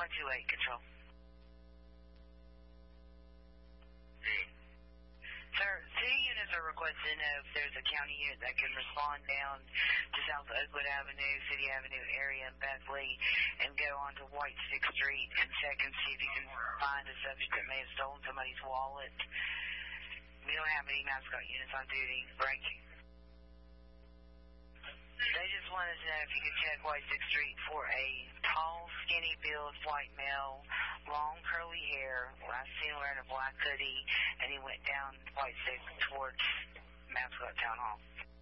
128, control. Sir, city units are requesting if there's a county unit that can respond down to South Oakwood Avenue, City Avenue area in Bethley, and go on to White 6th Street and check and see if you can find a subject that may have stolen somebody's wallet. We don't have any mascot units on duty. Break. They just wanted to know if you could check White 6th Street for a tall, skinny build, white male, long curly hair, last seen wearing a black hoodie, and he went down White 6th towards Mascot Town Hall.